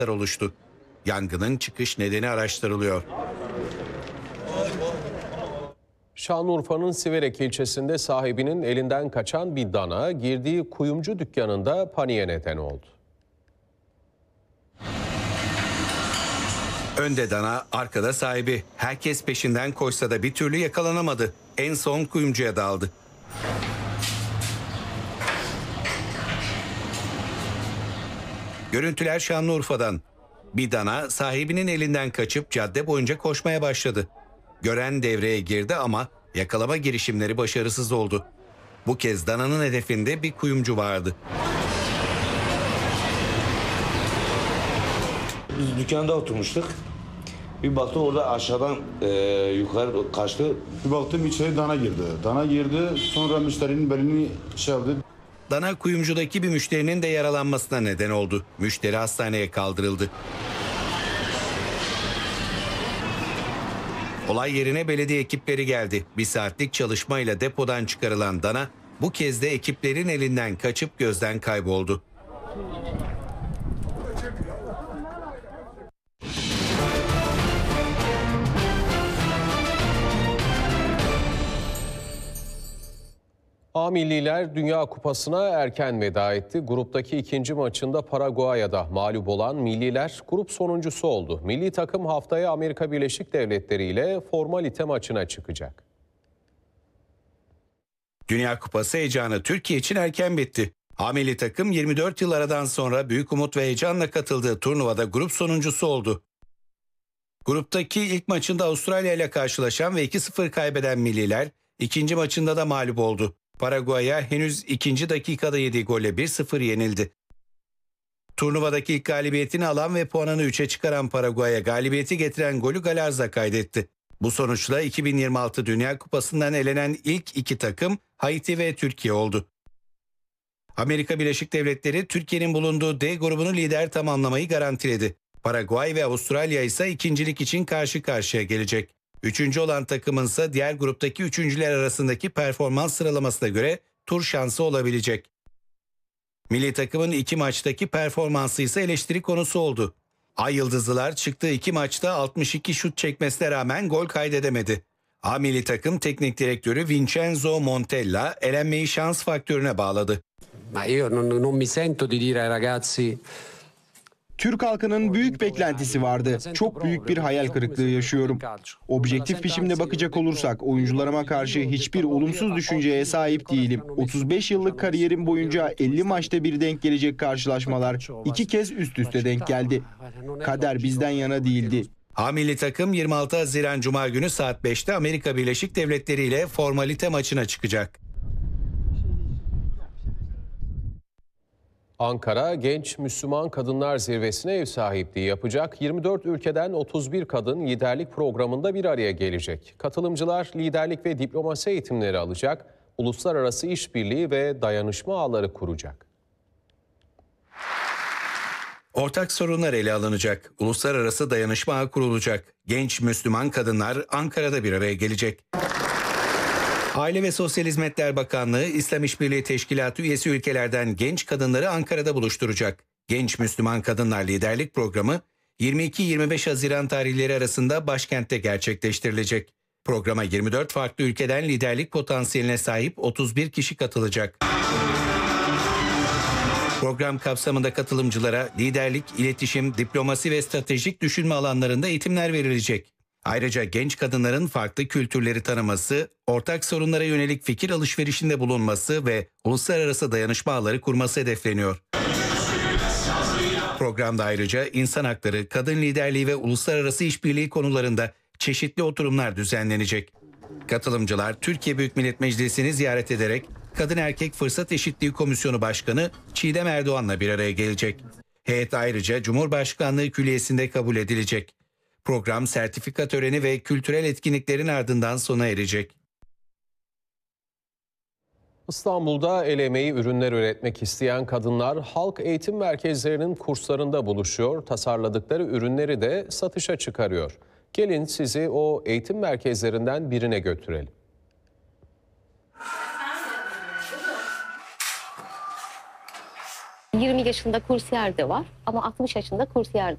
oluştu. Yangının çıkış nedeni araştırılıyor. Şanlıurfa'nın Siverek ilçesinde sahibinin elinden kaçan bir dana girdiği kuyumcu dükkanında paniğe neden oldu. Önde dana, arkada sahibi. Herkes peşinden koşsa da bir türlü yakalanamadı. En son kuyumcuya daldı. Görüntüler Şanlıurfa'dan. Bir dana sahibinin elinden kaçıp cadde boyunca koşmaya başladı. Gören devreye girdi ama yakalama girişimleri başarısız oldu. Bu kez dananın hedefinde bir kuyumcu vardı. Biz dükkanda oturmuştuk. Bir baktım orada aşağıdan yukarı kaçtı. Bir baktım içeri dana girdi. Dana girdi, sonra müşterinin belini yaptı. Dana kuyumcudaki bir müşterinin de yaralanmasına neden oldu. Müşteri hastaneye kaldırıldı. Olay yerine belediye ekipleri geldi. Bir saatlik çalışmayla depodan çıkarılan dana bu kez de ekiplerin elinden kaçıp gözden kayboldu. A milliler Dünya Kupası'na erken veda etti. Gruptaki ikinci maçında Paraguay'da mağlup olan milliler grup sonuncusu oldu. Milli takım haftaya Amerika Birleşik Devletleri ile formalite maçına çıkacak. Dünya Kupası heyecanı Türkiye için erken bitti. A milli takım 24 yıl aradan sonra büyük umut ve heyecanla katıldığı turnuvada grup sonuncusu oldu. Gruptaki ilk maçında Avustralya ile karşılaşan ve 2-0 kaybeden milliler ikinci maçında da mağlup oldu. Paraguay'a henüz ikinci dakikada yediği golle 1-0 yenildi. Turnuvadaki ilk galibiyetini alan ve puanını 3'e çıkaran Paraguay'a galibiyeti getiren golü Galarza kaydetti. Bu sonuçla 2026 Dünya Kupası'ndan elenen ilk iki takım Haiti ve Türkiye oldu. Amerika Birleşik Devletleri Türkiye'nin bulunduğu D grubunu lider tamamlamayı garantiledi. Paraguay ve Avustralya ise ikincilik için karşı karşıya gelecek. Üçüncü olan takımın ise diğer gruptaki üçüncüler arasındaki performans sıralamasına göre tur şansı olabilecek. Milli takımın iki maçtaki performansı ise eleştiri konusu oldu. Ay Yıldızlılar çıktığı iki maçta 62 şut çekmesine rağmen gol kaydedemedi. A milli takım teknik direktörü Vincenzo Montella elenmeyi şans faktörüne bağladı. Ma io non mi sento di dire ai ragazzi. Türk halkının büyük beklentisi vardı. Çok büyük bir hayal kırıklığı yaşıyorum. Objektif biçimde bakacak olursak oyuncularıma karşı hiçbir olumsuz düşünceye sahip değilim. 35 yıllık kariyerim boyunca 50 maçta bir denk gelecek karşılaşmalar 2 kez üst üste denk geldi. Kader bizden yana değildi. A milli takım 26 Haziran Cuma günü saat 5'te Amerika Birleşik Devletleri ile formalite maçına çıkacak. Ankara Genç Müslüman Kadınlar Zirvesi'ne ev sahipliği yapacak. 24 ülkeden 31 kadın liderlik programında bir araya gelecek. Katılımcılar liderlik ve diplomasi eğitimleri alacak, uluslararası işbirliği ve dayanışma ağları kuracak. Ortak sorunlar ele alınacak, uluslararası dayanışma ağı kurulacak. Genç Müslüman kadınlar Ankara'da bir araya gelecek. Aile ve Sosyal Hizmetler Bakanlığı, İslam İşbirliği Teşkilatı üyesi ülkelerden genç kadınları Ankara'da buluşturacak. Genç Müslüman Kadınlar Liderlik Programı 22-25 Haziran tarihleri arasında başkentte gerçekleştirilecek. Programa 24 farklı ülkeden liderlik potansiyeline sahip 31 kişi katılacak. Program kapsamında katılımcılara liderlik, iletişim, diplomasi ve stratejik düşünme alanlarında eğitimler verilecek. Ayrıca genç kadınların farklı kültürleri tanıması, ortak sorunlara yönelik fikir alışverişinde bulunması ve uluslararası dayanışma ağları kurması hedefleniyor. Programda ayrıca insan hakları, kadın liderliği ve uluslararası işbirliği konularında çeşitli oturumlar düzenlenecek. Katılımcılar Türkiye Büyük Millet Meclisi'ni ziyaret ederek Kadın Erkek Fırsat Eşitliği Komisyonu Başkanı Çiğdem Erdoğan'la bir araya gelecek. Heyet ayrıca Cumhurbaşkanlığı Külliyesi'nde kabul edilecek. Program sertifika töreni ve kültürel etkinliklerin ardından sona erecek. İstanbul'da el emeği ürünler üretmek isteyen kadınlar halk eğitim merkezlerinin kurslarında buluşuyor. Tasarladıkları ürünleri de satışa çıkarıyor. Gelin sizi o eğitim merkezlerinden birine götürelim. ...20 yaşında kursiyer de var ama 60 yaşında kursiyer de